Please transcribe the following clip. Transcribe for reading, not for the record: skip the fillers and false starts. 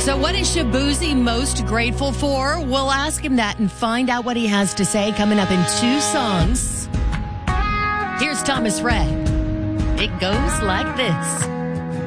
So what is Shabuzi most grateful for? We'll ask him that and find out what he has to say coming up in 2 songs. Here's Thomas Rhett. It goes like this.